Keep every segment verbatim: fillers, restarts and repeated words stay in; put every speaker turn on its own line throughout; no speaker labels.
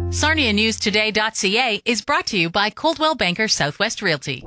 Sarnia News Today dot C A is brought to you by Coldwell Banker Southwest Realty.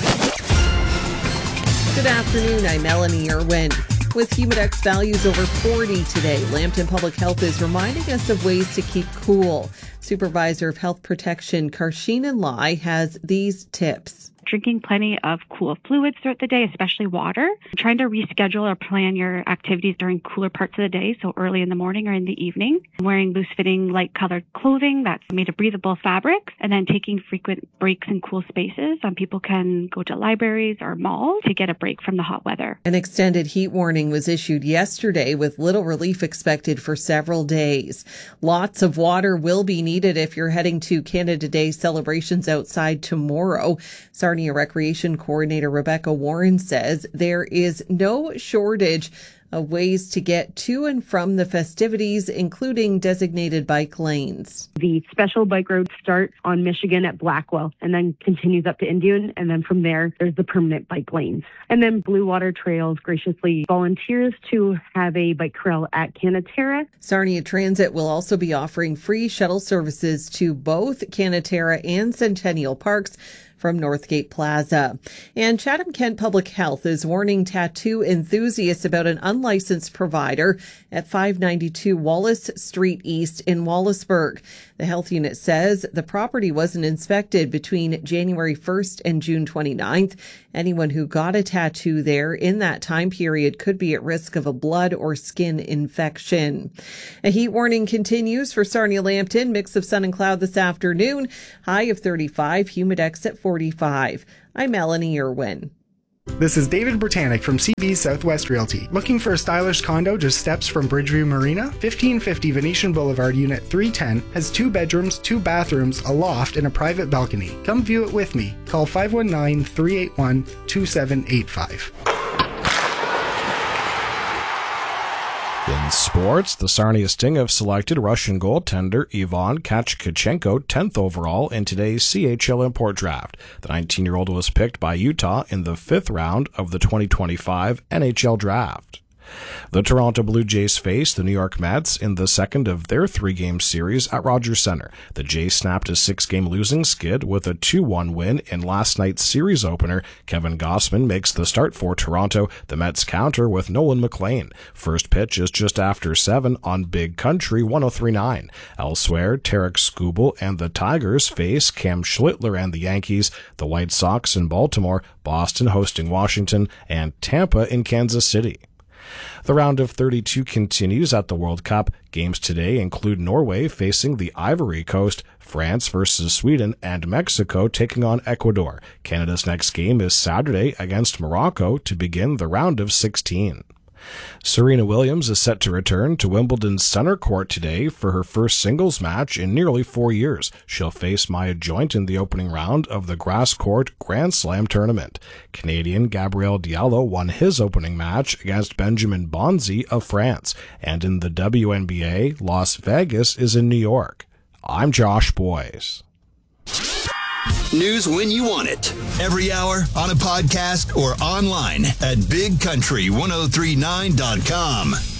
Good afternoon, I'm Melanie Irwin. With Humidex values over forty today, Lambton Public Health is reminding us of ways to keep cool. Supervisor of Health Protection Karshinan Lai has these tips.
Drinking plenty of cool fluids throughout the day, especially water. Trying to reschedule or plan your activities during cooler parts of the day, so early in the morning or in the evening. Wearing loose-fitting, light-colored clothing that's made of breathable fabrics, and then taking frequent breaks in cool spaces. Some people can go to libraries or malls to get a break from the hot weather.
An extended heat warning was issued yesterday with little relief expected for several days. Lots of water will be needed if you're heading to Canada Day celebrations outside tomorrow. Sarnia Recreation Coordinator Rebecca Warren says there is no shortage of ways to get to and from the festivities, including designated bike lanes.
The special bike road starts on Michigan at Blackwell and then continues up to Indian. And then from there, there's the permanent bike lanes. And then Blue Water Trails graciously volunteers to have a bike trail at Canaterra.
Sarnia Transit will also be offering free shuttle services to both Canaterra and Centennial Parks from Northgate Plaza. And Chatham-Kent Public Health is warning tattoo enthusiasts about an unlicensed provider at five ninety-two Wallace Street East in Wallaceburg. The health unit says the property wasn't inspected between January first and June twenty-ninth. Anyone who got a tattoo there in that time period could be at risk of a blood or skin infection. A heat warning continues for Sarnia-Lambton. Mix of sun and cloud this afternoon. High of thirty-five, Humidex at forty-five. I'm Melanie Irwin.
This is David Britannic from C B Southwest Realty. Looking for a stylish condo just steps from Bridgeview Marina? fifteen fifty Venetian Boulevard, Unit three ten has two bedrooms, two bathrooms, a loft, and a private balcony. Come view it with me. Call five one nine, three eight one, two seven eight five.
In sports, the Sarnia Sting have selected Russian goaltender Ivan Kachkachenko tenth overall in today's C H L import draft. The nineteen-year-old was picked by Utah in the fifth round of the twenty twenty-five N H L draft. The Toronto Blue Jays face the New York Mets in the second of their three-game series at Rogers Centre. The Jays snapped a six-game losing skid with a two one win in last night's series opener. Kevin Gossman makes the start for Toronto. The Mets counter with Nolan McLean. First pitch is just after seven on Big Country one oh three point nine. Elsewhere, Tarek Skubal and the Tigers face Cam Schlittler and the Yankees, the White Sox in Baltimore, Boston hosting Washington, and Tampa in Kansas City. The round of thirty-two continues at the World Cup. Games today include Norway facing the Ivory Coast, France versus Sweden, and Mexico taking on Ecuador. Canada's next game is Saturday against Morocco to begin the round of sixteen. Serena Williams is set to return to Wimbledon's center court today for her first singles match in nearly four years. She'll face Maya Joint in the opening round of the grass court Grand Slam tournament. Canadian Gabriel Diallo won his opening match against Benjamin Bonzi of France. And in the W N B A, Las Vegas is in New York. I'm Josh Boyes.
News when you want it. Every hour, on a podcast, or online at big country ten thirty-nine dot com.